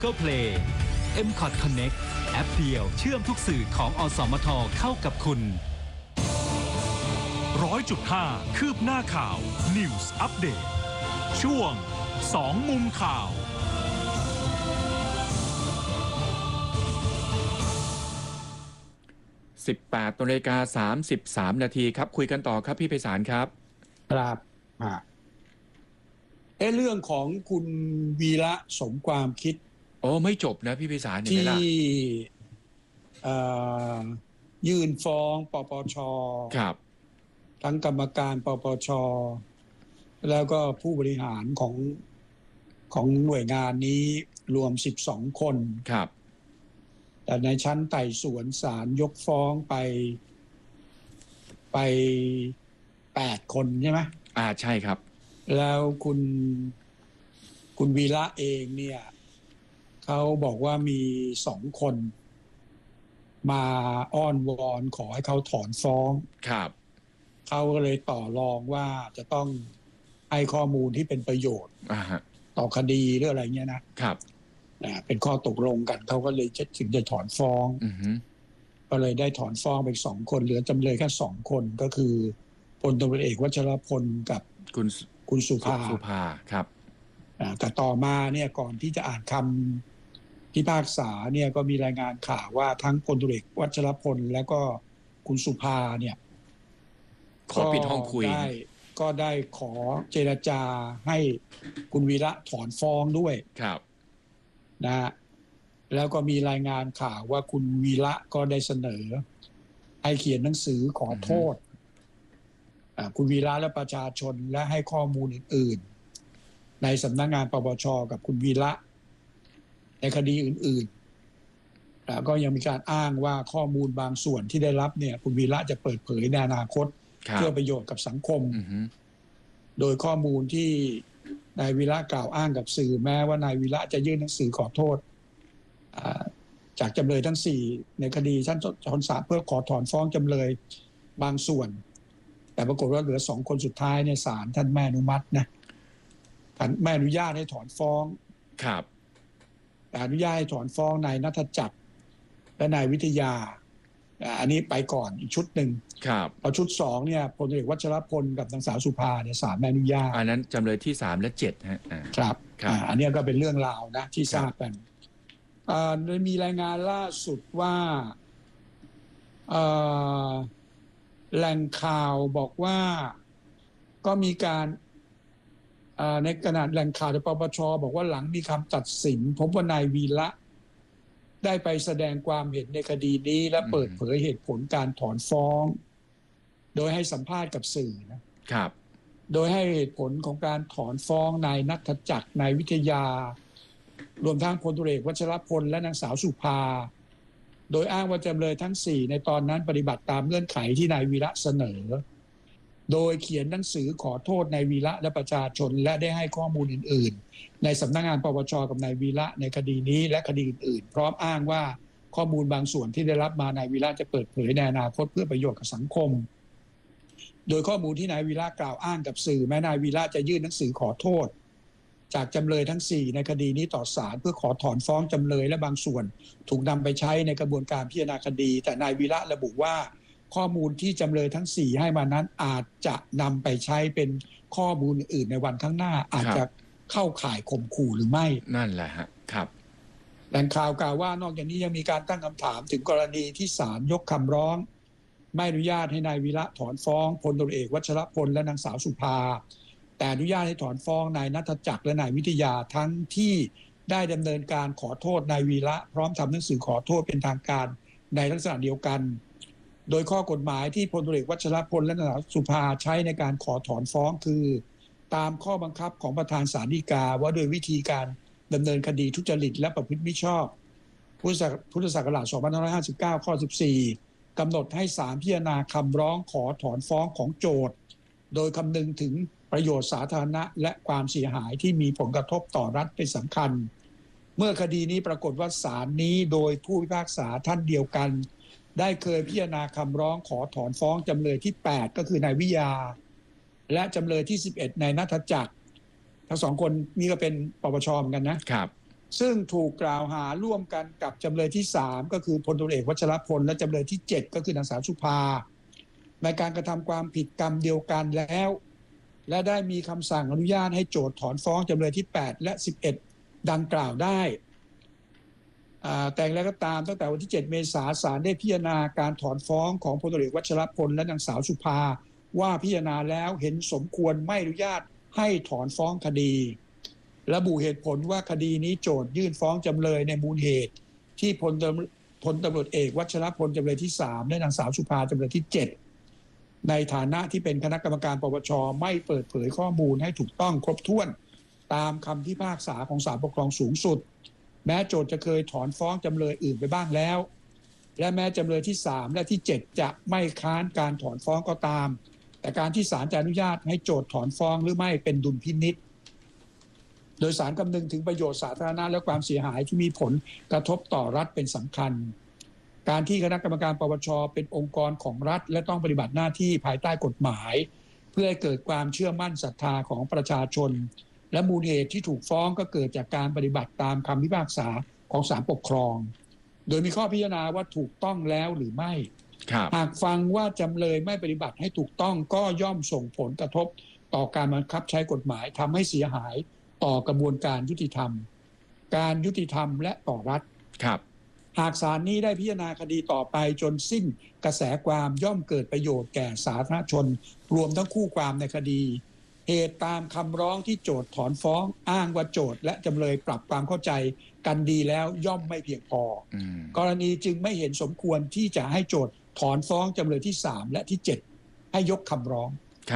Google Play MCOT Connect แอปเดียวเชื่อมทุกสื่อของอสมทเข้ากับคุณ 100.5 คืบหน้าข่าว News Update ช่วง2มุมข่าว 18:33 นาทีครับคุยกันต่อครับพี่ไพศาลครับครับเรื่องของคุณวีระสมความคิดโอ้ไม่จบนะพี่ไพศาลที่ยื่นฟ้องปปช. ครับทั้งกรรมการปปช.แล้วก็ผู้บริหารของหน่วยงานนี้รวม12 คนครับแต่ในชั้นไต่สวนศาลยกฟ้องไป8 คนใช่ไหมใช่ครับแล้วคุณวีระเองเนี่ยเขาบอกว่ามี2 คนมาอ้อนวอนขอให้เขาถอนฟ้องครับเขาก็เลยต่อรองว่าจะต้องให้ข้อมูลที่เป็นประโยชน์ต่อคดีหรืออะไรเงี้ยนะครับเป็นข้อตกลงกันเขาก็เลยถึงจะถอนฟ้องก็เลยได้ถอนฟ้องไป2 คนเหลือจำเลยแค่2 คนก็คือพลตำรวจเอกวชรพลกับคุณสุภาครับแต่ต่อมาเนี่ยก่อนที่จะอ่านคำพิพากษาเนี่ยก็มีรายงานข่าวว่าทั้งพลตำรวจเอกวชรพลและก็คุณสุภาเนี่ยขอปิดห้องคุยก็ได้ขอเจรจาให้คุณวีระถอนฟ้องด้วยครับนะแล้วก็มีรายงานข่าวว่าคุณวีระก็ได้เสนอให้เขียนหนังสือขอโทษคุณวีระและประชาชนและให้ข้อมูลอื่นๆในสำนักงานปปช.กับคุณวีระในคดีอื่นๆก็ยังมีการอ้างว่าข้อมูลบางส่วนที่ได้รับเนี่ยคุณวีระจะเปิดเผยในอนาคตเพื่อประโยชน์กับสังคมโดยข้อมูลที่นายวีระกล่าวอ้างกับสื่อแม้ว่านายวีระจะยื่นหนังสือขอโทษจากจำเลยทั้ง4ในคดีชั้นศาลเพื่อขอถอนฟ้องจำเลยบางส่วนแต่ปรากฏว่าเหลือ2 คนสุดท้ายเนี่ยศาลท่านไม่อนุมัตินะท่านไม่อนุญาตให้ถอนฟ้องครับแต่อนุญาตให้ถอนฟ้องนายณัฐจักรและนายวิทยาอันนี้ไปก่อนอีกชุดหนึ่งครับพอชุด2เนี่ยพลตำรวจเอกวชรพลกับนางสาวสุภาเนี่ยศาลไม่อนุญาตอันนั้นจำเลยที่3และ7ฮะครับอันนี้ก็เป็นเรื่องราวนะที่ทราบกันมีรายงานล่าสุดว่าแหล่งข่าวบอกว่าก็มีการในขณะแหล่งข่าวในปปช.บอกว่าหลังมีคำตัดสินพบว่านายวีระได้ไปแสดงความเห็นในคดีนี้และเปิดเผยเหตุผลการถอนฟ้องโดยให้สัมภาษณ์กับสื่อนะครับโดยให้เหตุผลของการถอนฟ้องนายณัฐจักรนายวิทยารวมทั้งพลตำรวจเอกวชรพลและนางสาวสุภาโดยอ้างว่าจำเลยทั้ง4ในตอนนั้นปฏิบัติตามเงื่อนไขที่นายวีระเสนอโดยเขียนหนังสือขอโทษนายวีระและประชาชนและได้ให้ข้อมูลอื่นๆในสำนักงานปปช.กับนายวีระในคดีนี้และคดีอื่นๆพร้อมอ้างว่าข้อมูลบางส่วนที่ได้รับมานายวีระจะเปิดเผยในอนาคตเพื่อประโยชน์กับสังคมโดยข้อมูลที่นายวีระกล่าวอ้างกับสื่อแม้นายวีระจะยื่นหนังสือขอโทษจากจำเลยทั้ง4ในคดีนี้ต่อศาลเพื่อขอถอนฟ้องจำเลยและบางส่วนถูกนำไปใช้ในกระบวนการพิจารณาคดีแต่นายวีระระบุว่าข้อมูลที่จำเลยทั้ง4ให้มานั้นอาจจะนำไปใช้เป็นข้อมูลอื่นในวันข้างหน้าอาจจะเข้าข่ายข่มขู่หรือไม่นั่นแหละฮะครับแหล่งข่าวกล่าวว่านอกจากนี้ยังมีการตั้งคำถามถึงกรณีที่ศาลยกคำร้องไม่อนุญาตให้นายวีระถอนฟ้องพลตำรวจเอกวชรพลและนางสาวสุภาแต่อนุญาตให้ถอนฟ้องนายณัฐจักรและนายวิทยาทั้งที่ได้ดำเนินการขอโทษนายวีระพร้อมทำหนังสือขอโทษเป็นทางการในลักษณะเดียวกันโดยข้อกฎหมายที่พลตำรวจเอกวชรพลและนางสาวสุภาใช้ในการขอถอนฟ้องคือตามข้อบังคับของประธานศาลฎีกาว่าโดยวิธีการดำเนินคดีทุจริตและประพฤติมิชอบพุทธศักราช2559ข้อ14กำหนดให้ศาลพิจารณาคำร้องขอถอนฟ้องของโจทก์โดยคำนึงถึงประโยชน์สาธารณะและความเสียหายที่มีผลกระทบต่อรัฐเป็นสำคัญเมื่อคดีนี้ปรากฏว่าศาลนี้โดยผู้พิพากษาท่านเดียวกันได้เคยพิจารณาคำร้องขอถอนฟ้องจำเลยที่8ก็คือนายวิยาและจำเลยที่11นายณัฐจักรทั้ง2คนนี้ก็เป็นปปช.เหมือนกันนะครับซึ่งถูกกล่าวหาร่วมกันกับจำเลยที่3ก็คือพลตำรวจเอกวัชรพลและจำเลยที่7ก็คือนางสาวสุภาในการกระทำความผิดกรรมเดียวกันแล้วและได้มีคำสั่งอนุญาตให้โจทก์ถอนฟ้องจำเลยที่8และ11ดังกล่าวได้แต่อย่างไรก็ตามตั้งแต่วันที่7เมษายนศาลได้พิจารณาการถอนฟ้องของพลตำรวจเอกวัชรพลและนางสาวสุภาว่าพิจารณาแล้วเห็นสมควรไม่อนุญาตให้ถอนฟ้องคดีระบุเหตุผลว่าคดีนี้โจทยื่นฟ้องจำเลยในมูลเหตุที่พลตำรวจเอกวัชรพลจำเลยที่3และนางสาวสุภาจำเลยที่7ในฐานะที่เป็นคณะกรรมการปปชไม่เปิดเผยข้อมูลให้ถูกต้องครบถ้วนตามคำพิพากษาของศาลปกครองสูงสุดแม้โจทก์จะเคยถอนฟ้องจำเลยอื่นไปบ้างแล้วและแม้จำเลยที่3และที่7จะไม่ค้านการถอนฟ้องก็ตามแต่การที่ศาลจะอนุญาตให้โจทก์ถอนฟ้องหรือไม่เป็นดุลพินิจโดยศาลคำนึงถึงประโยชน์สาธารณะและความเสียหายที่มีผลกระทบต่อรัฐเป็นสำคัญการที่คณะกรรมการปปชเป็นองค์กรของรัฐและต้องปฏิบัติหน้าที่ภายใต้กฎหมายเพื่อให้เกิดความเชื่อมั่นศรัทธาของประชาชนและมูลเหตุที่ถูกฟ้องก็เกิดจากการปฏิบัติตามคำพิพากษาของศาลปกครองโดยมีข้อพิจารณาว่าถูกต้องแล้วหรือไม่หากฟังว่าจำเลยไม่ปฏิบัติให้ถูกต้องก็ย่อมส่งผลกระทบต่อการบังคับใช้กฎหมายทำให้เสียหายต่อกระบวนการยุติธรรมการยุติธรรมและต่อรัฐหากศาลนี้ได้พิจารณาคดีต่อไปจนสิ้นกระแสความย่อมเกิดประโยชน์แก่สาธารณชนรวมทั้งคู่ความในคดีเหตุตามคำร้องที่โจทก์ถอนฟ้องอ้างว่าโจทก์และจำเลยปรับความเข้าใจกันดีแล้วย่อมไม่เพียงพอกรณีจึงไม่เห็นสมควรที่จะให้โจทก์ถอนฟ้องจำเลยที่3และที่7ให้ยกคำร้อง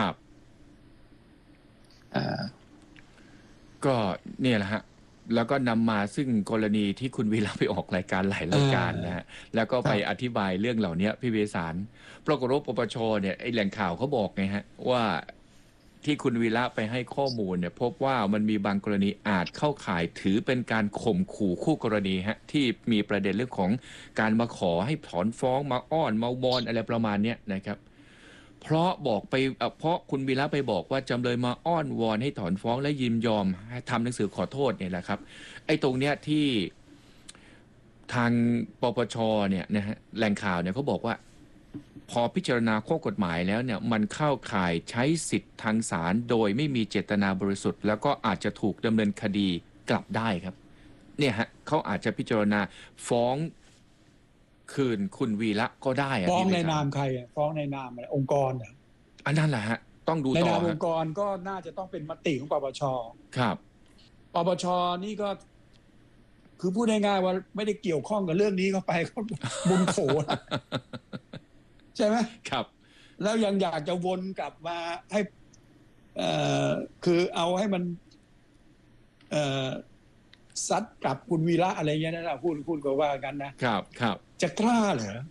ก็เนี่ยแหละฮะแล้วก็นำมาซึ่งกรณีที่คุณวีระไปออกรายการหลายรายการนะฮะแล้วก็ไปอธิบายเรื่องเหล่านี้พี่เวสารปรากฏว่าปปชเนี่ยไอ้แหล่งข่าวเขาบอกไงฮะว่าที่คุณวีระไปให้ข้อมูลเนี่ยพบว่ามันมีบางกรณีอาจเข้าข่ายถือเป็นการข่มขู่คู่กรณีฮะที่มีประเด็นเรื่องของการมาขอให้ถอนฟ้องมาอ้อนมาวอนอะไรประมาณเนี้ยนะครับเพราะคุณวีระไปบอกว่าจำเลยมาอ้อนวอนให้ถอนฟ้องและยินยอมให้ทำหนังสือขอโทษเนี่ยแหละครับไอ้ตรงเนี้ยที่ทางปปชเนี่ยนะฮะแหล่งข่าวเนี่ยเขาบอกว่าพอพิจารณาข้อกฎหมายแล้วเนี่ยมันเข้าข่ายใช้สิทธิ์ทางศาลโดยไม่มีเจตนาบริสุทธิ์แล้วก็อาจจะถูกดำเนินคดีกลับได้ครับเนี่ยฮะเขาอาจจะพิจารณาฟ้องคืนคุณวีระก็ได้ฟ้องในนามใครฟ้องในนามอะไรองค์กรอันนั้นแหละฮะต้องดูต่อในนามองค์กรก็น่าจะต้องเป็นมติของปปชครับปปชนี่ก็คือพูดง่ายๆว่าไม่ได้เกี่ยวข้องกับเรื่องนี้ก็ไปก็บุญโขใช่ไหมครับแล้วยังอยากจะวนกลับมาให้คือเอาให้มันซัดกับคุณวีระอะไรเงี้ยนะพูดก็ว่ากันนะครับจะกล้าเหรอ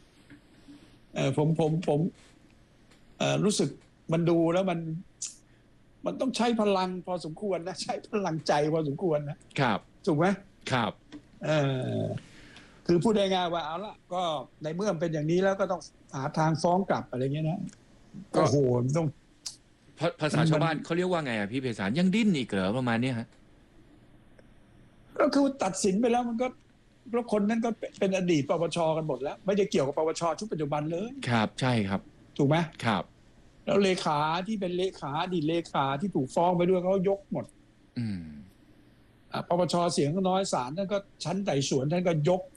ผมรู้สึกมันดูแล้วมันต้องใช้พลังพอสมควรนะใช้พลังใจพอสมควรนะครับถูกไหมครับคือพูดง่ายๆว่าเอาละก็ในเมื่อเป็นอย่างนี้แล้วก็ต้องหาทางฟ้องกลับอะไรเงี้ยนะโอ้โหต้องภาษาชาวบ้านเขาเรียกว่าไงพี่ไพศาลยังดิ้นอีกเหรอประมาณนี้ฮะก็คือตัดสินไปแล้วมันก็เพราะคนนั้นก็เป็นอดีตปปชกันหมดแล้วไม่ได้เกี่ยวกับปปชชุดปัจจุบันเลยครับใช่ครับถูกไหมครับแล้วเลขาที่เป็นเลขาอดีตเลขาที่ถูกฟ้องไปด้วยเขายกหมดปปชเสียงน้อยศาลท่านก็ชั้นไต่สวนท่านก็ยก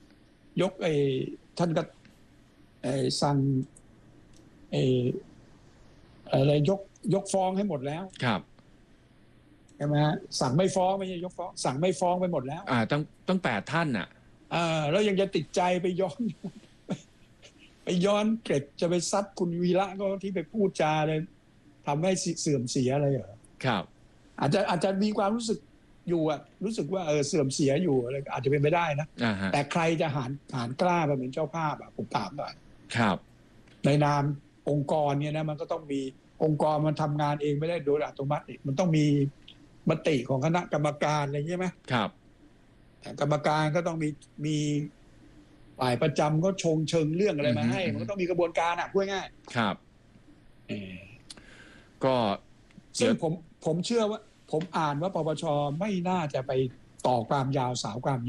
ท่านก็สั่งอะไรยกฟ้องให้หมดแล้วครับใช่ไหมสั่งไม่ฟ้องไม่ใช่ยกฟ้องสั่งไม่ฟ้องไปหมดแล้วต้อง8 ท่านอ่ะแล้วยังจะติดใจไปย้อนเกร็ดจะไปซัดคุณวีระก็ที่ไปพูดจาเลยทำให้เสื่อมเสียอะไรเหรอครับอาจจะมีความรู้สึกอยู่รู้สึกว่าเสื่อมเสียอยู่อะไรอาจจะเป็นไปได้นะแต่ใครจะหารกล้ามาเป็นเจ้าภาพผมถามหน่อยครับในนามองค์กรเนี่ยนะมันก็ต้องมีองค์กรมันทำงานเองไม่ได้โดยอัตโนมัติมันต้องมีมติของคณะกรรมการอะไรใช่ไหมครับกรรมการก็ต้องมีฝ่ายประจำก็เชิงเรื่องอะไรมาให้มันก็ต้องมีกระบวนการพูดง่ายครับก็ซึ่งผมเชื่อว่าผมอ่านว่าปปชไม่น่าจะไปต่อความยาวสาวความ